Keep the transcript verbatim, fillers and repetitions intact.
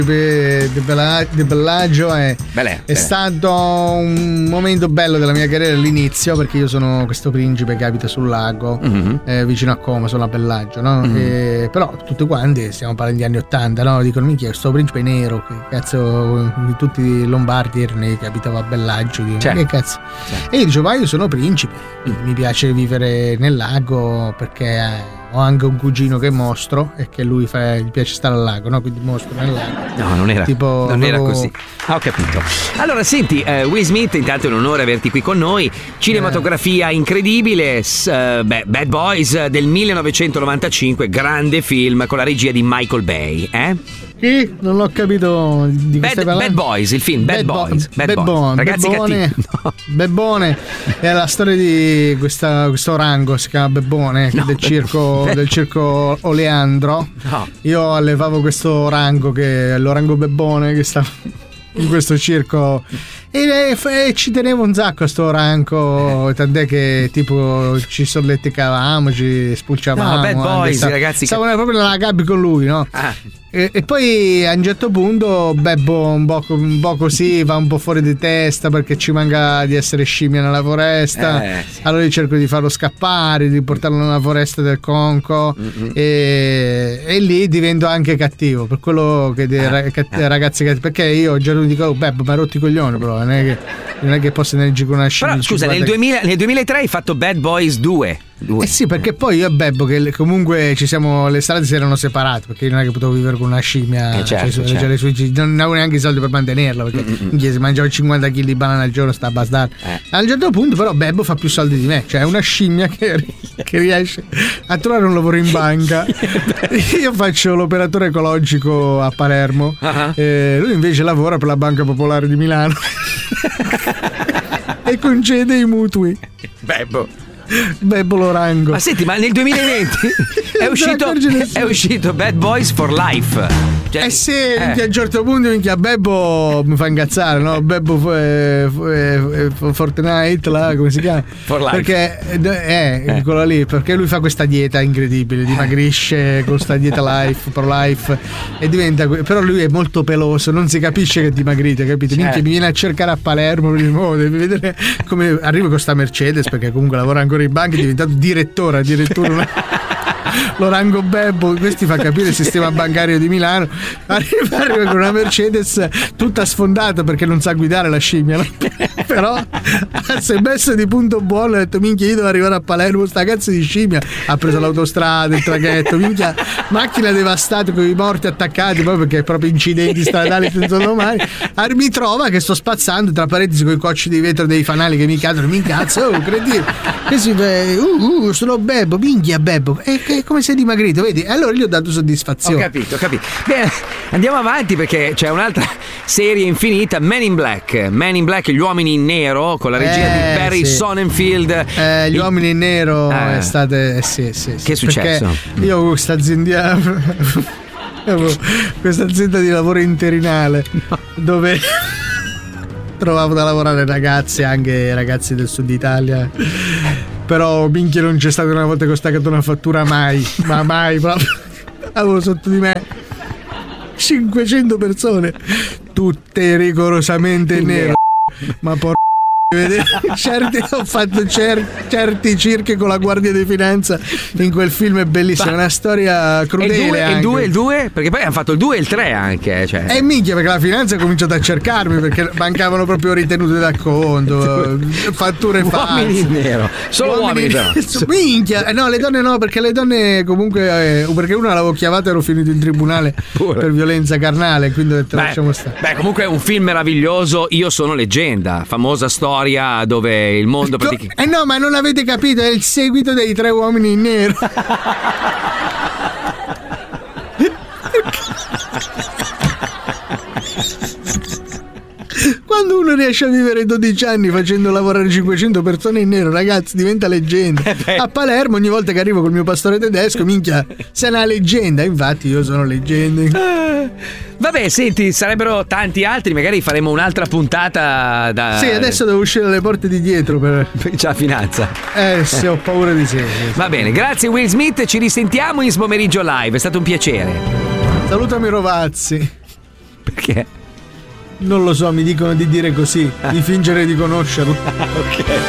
di, Bella, di Bellagio è, Belè, è stato un momento bello della mia carriera all'inizio, perché io sono questo principe che abita sul lago, mm-hmm. eh, vicino a Como, sono a Bellagio, no? Mm-hmm. E, però tutti quanti, stiamo parlando degli anni ottanta, no? Dicono, minchia, questo principe nero, che cazzo, di tutti i lombardi erano che abitava a Bellagio, dico, certo. che cazzo? Certo. E io dicevo, ma io sono principe, mm. mi piace vivere nel lago perché eh, ho anche un cugino che è mostro e che lui fa, gli piace stare al lago, no? Quindi mostro nel lago. No, non era, tipo, non era proprio... così. Ah, ho capito. Allora, senti, uh, Will Smith, intanto è un onore averti qui con noi. Cinematografia eh. incredibile. S- uh, beh, Bad Boys del millenovecentonovantacinque, grande film con la regia di Michael Bay, eh? Chi? Non l'ho capito di Bad, stai Bad Boys, il film Bad, Bad Boys. Bad Bad Boys. Bon, Ragazzi Bebbone, cattivi. No. Bebbone è la storia di questa, questo rango, si chiama Bebbone, no, del, circo, del circo Oleandro. No. Io allevavo questo rango, che è l'orango Bebbone, che sta in questo circo, e, e ci tenevo un sacco a sto ranco, tant'è che tipo ci solleticavamo, ci spulciavamo. No, Bad Boys, stavo, ragazzi. Stavo che... proprio nella gabbia con lui, no? Ah. E, e poi a un certo punto Bebbo un po', un po' così va un po' fuori di testa perché ci manca di essere scimmia nella foresta, eh, sì. Allora io cerco di farlo scappare, di portarlo nella foresta del Conco, e, e lì divento anche cattivo per quello che dei eh, eh. ragazzi cattivi, perché io già lui dico, oh, Bebbo, ma rotti i coglioni, però non è che, non è che posso energere con una scimmia. Però scusa, nel, duemila, nel duemilatré hai fatto Bad Boys due. Due. Eh sì, perché poi io e Bebbo, che comunque ci siamo, le strade si erano separate, perché io non è che potevo vivere con una scimmia, eh certo, cioè, certo. Cioè, le sue, non avevo neanche i soldi per mantenerla, perché si mangiava cinquanta chili di banana al giorno, sta bastardo. Eh. A un certo punto però Bebbo fa più soldi di me, cioè è una scimmia che, che riesce a trovare un lavoro in banca. Io faccio l'operatore ecologico a Palermo, uh-huh. e lui invece lavora per la Banca Popolare di Milano e concede i mutui. Bebbo Bebbo Lorango. Ma senti, ma nel duemilaventi è uscito è uscito Bad Boys for Life. Cioè, eh sì, eh. a un certo punto minchia, Bebbo mi fa incazzare, no? Bebbo eh, eh, eh, Fortnite, là, come si chiama? For Life. Perché eh, eh. quello lì, perché lui fa questa dieta incredibile, dimagrisce con questa dieta life, pro life, e diventa, però lui è molto peloso, non si capisce che dimagrite, capito? Minchia, certo. Mi viene a cercare a Palermo, mi dice, oh, devi vedere come arriva con sta Mercedes, perché comunque lavora ancora in banca, è diventato direttore addirittura una... Lorango Bebbo, questo fa capire il sistema bancario di Milano. Arriva, arriva con una Mercedes tutta sfondata perché non sa guidare la scimmia, no? Però si è messo di punto buono, ha detto minchia, io devo arrivare a Palermo, sta cazzo di scimmia, ha preso l'autostrada, il traghetto, minchia, macchina devastata con i morti attaccati, poi perché proprio incidenti stradali senza domani. Mi trova che sto spazzando tra parentesi con i cocci di vetro dei fanali che mi cadono, mi incazzo, oh, cretino, che si fa, uh, uh, sono Bebbo, minchia Bebbo, e che come sei dimagrito, vedi? Allora gli ho dato soddisfazione. Ho capito, ho capito. Bene, andiamo avanti perché c'è un'altra serie infinita, Men in Black. Men in Black, gli uomini in nero, con la regia eh, di Barry sì. Sonnenfeld. Eh, gli I... uomini in nero eh. è state eh, sì, sì, sì. Che è successo? Perché io ho questa azienda questa azienda di lavoro interinale no. dove trovavo da lavorare ragazzi, anche ragazzi del sud Italia. Però minchia, non c'è stata una volta che ho staccato una fattura, mai, ma mai proprio. Avevo sotto di me cinquecento persone, tutte rigorosamente in nero. Ma por... certi, ho fatto cer- certi circhi con la Guardia di Finanza in quel film, è bellissimo, è una storia crudele. E il due, il due? Perché poi hanno fatto il due e il tre anche, cioè. E minchia, perché la finanza ha cominciato a cercarmi perché mancavano proprio ritenute d'acconto, fatture false. Uomini in nero, solo uomini, uomini però. Minchia, eh, no, le donne no, perché le donne comunque, eh, perché una l'avevo chiavata e ero finito in tribunale Pure. per violenza carnale, quindi ho detto beh, lasciamo stare. Beh, comunque è un film meraviglioso, Io sono leggenda, famosa storia dove il mondo praticamente... Eh no, ma non avete capito, è il seguito dei Tre uomini in nero. Quando uno riesce a vivere dodici anni facendo lavorare cinquecento persone in nero, ragazzi, diventa leggenda. Eh a Palermo ogni volta che arrivo col mio pastore tedesco, minchia, sei una leggenda. Infatti io sono leggenda. Eh, vabbè, senti, sarebbero tanti altri, magari faremo un'altra puntata da... Sì, adesso devo uscire dalle porte di dietro per... C'è la finanza. Eh sì, ho paura di sé. Va bene, grazie Will Smith, ci risentiamo in Spomeriggio Live, è stato un piacere. Salutami Rovazzi. Perché? Non lo so, mi dicono di dire così, di fingere di conoscerlo. Ok.